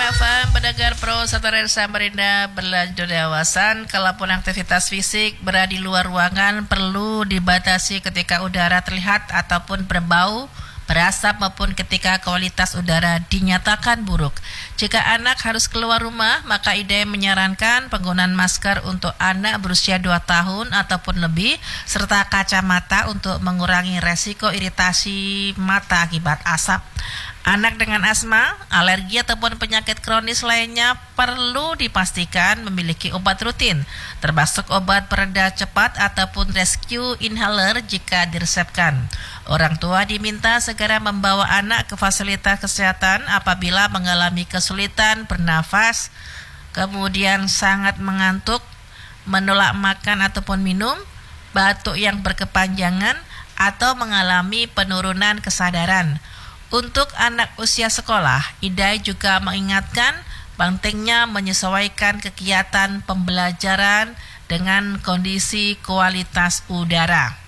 FM, pendengar Pro Satria Samarinda berlanjut dewasan. Kalaupun aktivitas fisik berada di luar ruangan perlu dibatasi ketika udara terlihat ataupun berbau, berasap maupun ketika kualitas udara dinyatakan buruk. Jika anak harus keluar rumah, maka IDAI menyarankan penggunaan masker untuk anak berusia 2 tahun ataupun lebih, serta kacamata untuk mengurangi resiko iritasi mata akibat asap. Anak dengan asma, alergi ataupun penyakit kronis lainnya perlu dipastikan memiliki obat rutin, termasuk obat pereda cepat ataupun rescue inhaler jika diresepkan. Orang tua diminta segera membawa anak ke fasilitas kesehatan apabila mengalami kesulitan bernafas, kemudian sangat mengantuk, menolak makan ataupun minum, batuk yang berkepanjangan, atau mengalami penurunan kesadaran. Untuk anak usia sekolah, IDAI juga mengingatkan pentingnya menyesuaikan kegiatan pembelajaran dengan kondisi kualitas udara.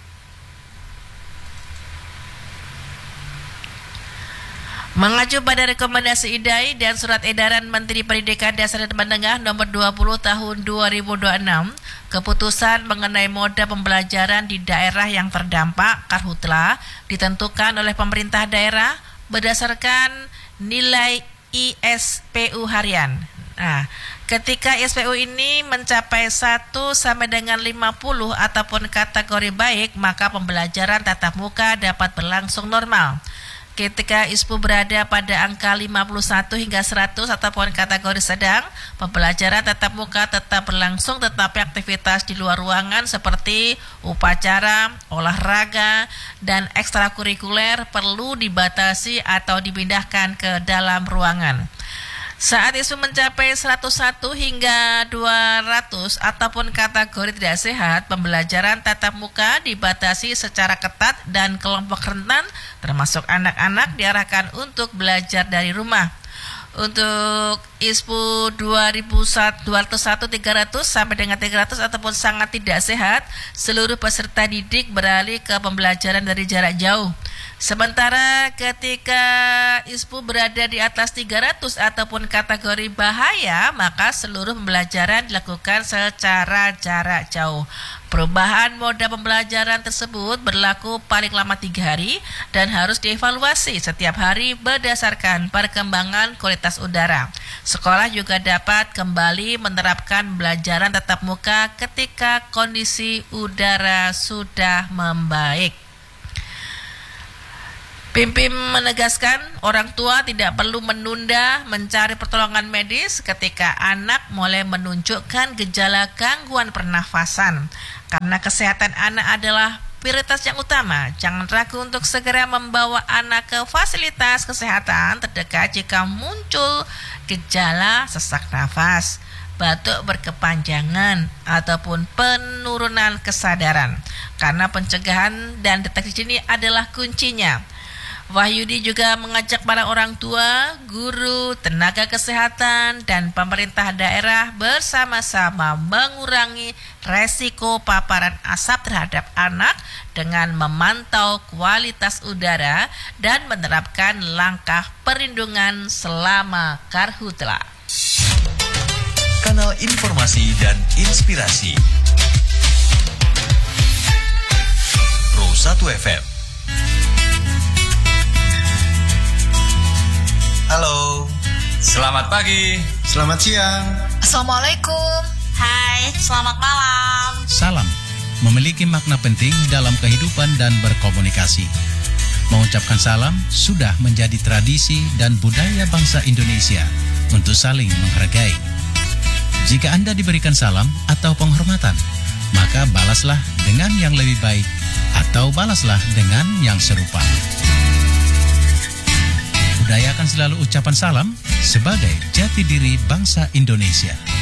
Mengacu pada rekomendasi IDAI dan Surat Edaran Menteri Pendidikan Dasar dan Menengah Nomor 20 Tahun 2026, keputusan mengenai moda pembelajaran di daerah yang terdampak karhutla ditentukan oleh pemerintah daerah berdasarkan nilai ISPU harian. Nah, ketika ISPU ini mencapai 1 sampai dengan 50 ataupun kategori baik, maka pembelajaran tatap muka dapat berlangsung normal. Ketika ISPU berada pada angka 51 hingga 100 ataupun kategori sedang, pembelajaran tatap muka tetap berlangsung, tetapi aktivitas di luar ruangan seperti upacara, olahraga, dan ekstrakurikuler perlu dibatasi atau dipindahkan ke dalam ruangan. Saat ISPU mencapai 101 hingga 200 ataupun kategori tidak sehat, pembelajaran tatap muka dibatasi secara ketat dan kelompok rentan termasuk anak-anak diarahkan untuk belajar dari rumah. Untuk ISPU 201 300 sampai dengan 300 ataupun sangat tidak sehat, seluruh peserta didik beralih ke pembelajaran dari jarak jauh. Sementara ketika ISPU berada di atas 300 ataupun kategori bahaya, maka seluruh pembelajaran dilakukan secara jarak jauh. Perubahan moda pembelajaran tersebut berlaku paling lama 3 hari dan harus dievaluasi setiap hari berdasarkan perkembangan kualitas udara. Sekolah juga dapat kembali menerapkan pembelajaran tatap muka ketika kondisi udara sudah membaik. Pimpin menegaskan orang tua tidak perlu menunda mencari pertolongan medis ketika anak mulai menunjukkan gejala gangguan pernafasan. Karena kesehatan anak adalah prioritas yang utama, jangan ragu untuk segera membawa anak ke fasilitas kesehatan terdekat jika muncul gejala sesak nafas, batuk berkepanjangan, ataupun penurunan kesadaran. Karena pencegahan dan deteksi dini adalah kuncinya. Wahyudi juga mengajak para orang tua, guru, tenaga kesehatan, dan pemerintah daerah bersama-sama mengurangi resiko paparan asap terhadap anak dengan memantau kualitas udara dan menerapkan langkah perlindungan selama karhutla. Kanal informasi dan inspirasi Pro 1 FM. Halo. Selamat pagi. Selamat siang. Assalamualaikum. Hai, selamat malam. Salam memiliki makna penting dalam kehidupan dan berkomunikasi. Mengucapkan salam sudah menjadi tradisi dan budaya bangsa Indonesia untuk saling menghargai. Jika Anda diberikan salam atau penghormatan, maka balaslah dengan yang lebih baik atau balaslah dengan yang serupa. Budayakan selalu ucapan salam sebagai jati diri bangsa Indonesia.